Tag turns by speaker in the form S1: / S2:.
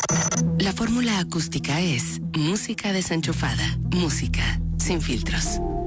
S1: La fórmula acústica es música desenchufada, música sin filtros.